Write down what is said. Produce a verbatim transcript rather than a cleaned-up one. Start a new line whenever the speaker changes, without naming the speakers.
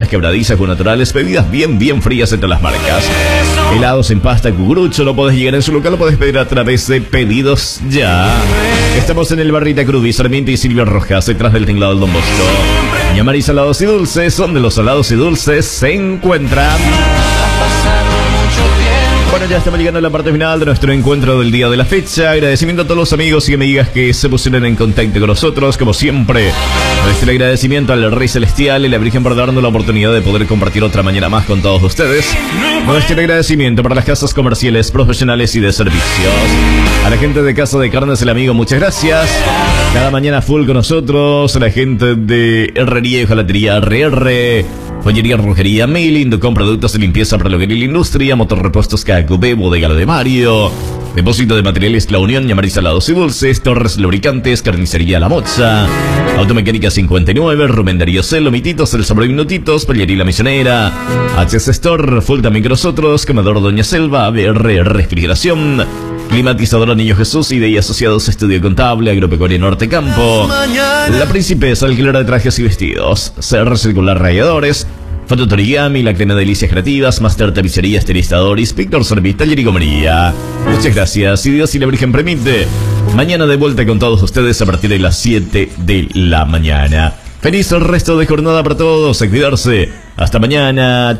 quebradizas con naturales, bebidas bien, bien frías entre las marcas. Helados en pasta Cucurucho, no podés llegar en su local, lo podés pedir a través de Pedidos Ya. Estamos en el Barrita Cruz, Sarmiento y Silvio Rojas, detrás del tinglado del Don Bosco. Ñamari Salados y Dulces, donde los salados y dulces se encuentran. Bueno, ya estamos llegando a la parte final de nuestro encuentro del día de la fecha. Agradecimiento a todos los amigos y amigas que se pusieron en contacto con nosotros, como siempre. Nuestro agradecimiento al Rey Celestial y la Virgen por darnos la oportunidad de poder compartir otra mañana más con todos ustedes. Nuestro agradecimiento para las casas comerciales, profesionales y de servicios. A la gente de Casa de Carnes El Amigo, muchas gracias. Cada mañana full con nosotros. A la gente de Herrería y Hojalatería R R. Joyería, Rojería, Mailing, con productos de limpieza para la hogar y la industria, motorrepuestos K Q B, Bodega Lo de Mario, depósito de materiales La Unión, Ñamari Salados y Dulces, Torres Lubricantes, Carnicería La Mocha, Automecánica cincuenta y nueve, Rumendario Celo, Mititos, El Sabor y Minutitos, Pellería La Misionera, H S Store, Full también con nosotros, Comedor Doña Selva, A B R Refrigeración, Climatizadora Niño Jesús, I D y Asociados, Estudio Contable, Agropecuaria Norte Campo, La Principesa, alquiler de trajes y vestidos, C R Circular Rayadores, Fototorigami, La Crema de Delicias Creativas, Master Tapicería, Estilizadores, Víctor Servit, Taller y Comería. Muchas gracias, si Dios y la Virgen permite, mañana de vuelta con todos ustedes a partir de las siete de la mañana. Feliz el resto de jornada para todos, a cuidarse. Hasta mañana.